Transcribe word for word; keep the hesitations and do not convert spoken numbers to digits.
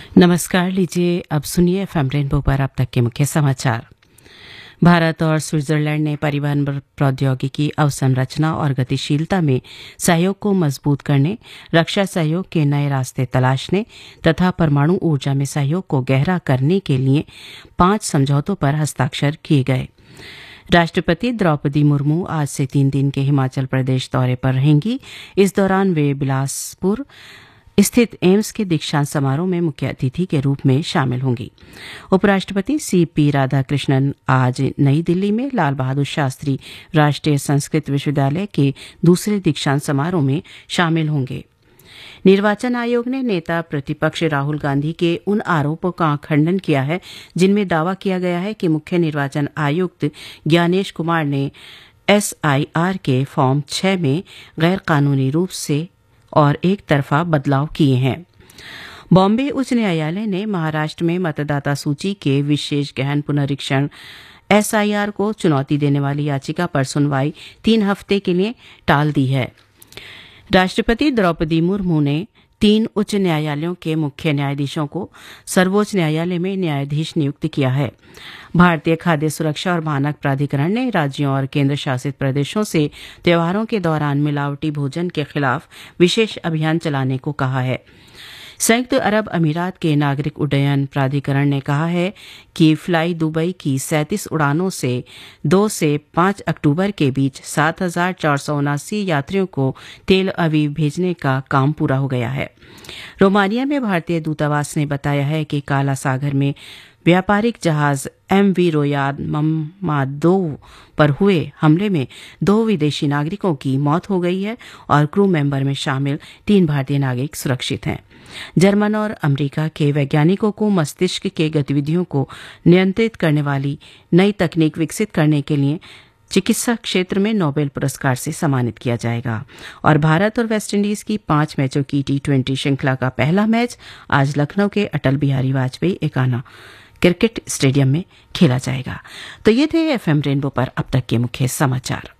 नमस्कार, लीजिए अब सुनिए एफएम रेनबो पर अब तक के मुख्य समाचार। भारत और स्विट्जरलैंड ने परिवहन प्रौद्योगिकी, अवसंरचना और गतिशीलता में सहयोग को मजबूत करने, रक्षा सहयोग के नए रास्ते तलाशने तथा परमाणु ऊर्जा में सहयोग को गहरा करने के लिए पांच समझौतों पर हस्ताक्षर किए गए। राष्ट्रपति द्रौपदी मुर्मू आज से तीन दिन के हिमाचल प्रदेश दौरे पर रहेंगी। इस दौरान वे बिलासपुर स्थित एम्स के दीक्षांत समारोह में मुख्य अतिथि के रूप में शामिल होंगी। उपराष्ट्रपति सीपी राधाकृष्णन आज नई दिल्ली में लाल बहादुर शास्त्री राष्ट्रीय संस्कृत विश्वविद्यालय के दूसरे दीक्षांत समारोह में शामिल होंगे। निर्वाचन आयोग ने नेता प्रतिपक्ष राहुल गांधी के उन आरोपों का खंडन किया है जिनमें दावा किया गया है कि मुख्य निर्वाचन आयुक्त ज्ञानेश कुमार ने एसआईआर के फॉर्म छह में गैर कानूनी रूप से और एक तरफा बदलाव किए हैं। बॉम्बे उच्च न्यायालय ने महाराष्ट्र में मतदाता सूची के विशेष गहन पुनरीक्षण एसआईआर को चुनौती देने वाली याचिका पर सुनवाई तीन हफ्ते के लिए टाल दी है। राष्ट्रपति द्रौपदी मुर्मू ने तीन उच्च न्यायालयों के मुख्य न्यायाधीशों को सर्वोच्च न्यायालय में न्यायाधीश नियुक्त किया है। भारतीय खाद्य सुरक्षा और मानक प्राधिकरण ने राज्यों और केंद्र शासित प्रदेशों से त्योहारों के दौरान मिलावटी भोजन के खिलाफ विशेष अभियान चलाने को कहा है। संयुक्त अरब अमीरात के नागरिक उड्डयन प्राधिकरण ने कहा है कि फ्लाई दुबई की सैंतीस उड़ानों से दो से पांच अक्टूबर के बीच सात हजार चार सौ उनासी यात्रियों को तेल अवीव भेजने का काम पूरा हो गया है। रोमानिया में भारतीय दूतावास ने बताया है कि काला सागर में व्यापारिक जहाज एम वी रोयाद ममादोव पर हुए हमले में दो विदेशी नागरिकों की मौत हो गई है और क्रू मेंबर में शामिल तीन भारतीय नागरिक सुरक्षित हैं। जर्मन और अमेरिका के वैज्ञानिकों को मस्तिष्क के गतिविधियों को नियंत्रित करने वाली नई तकनीक विकसित करने के लिए चिकित्सा क्षेत्र में नोबेल पुरस्कार से सम्मानित किया जाएगा। और भारत और वेस्टइंडीज की पांच मैचों की टी ट्वेंटी श्रृंखला का पहला मैच आज लखनऊ के अटल बिहारी वाजपेयी एकाना क्रिकेट स्टेडियम में खेला जाएगा। तो ये थे एफएम रेनबो पर अब तक के मुख्य समाचार।